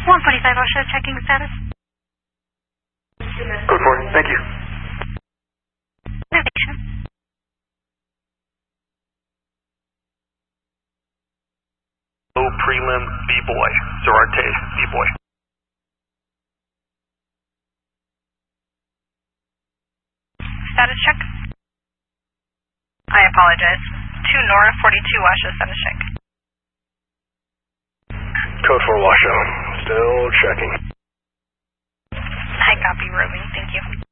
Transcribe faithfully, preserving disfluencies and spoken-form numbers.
one forty-five Osha, checking status. Code four, thank you. Navigation. Low prelim B-boy, Zorarte B-boy. Status check. I apologize. two Nora, forty-two Washoe, status check. Code four Washoe, still checking. I copy, Roby. Thank you.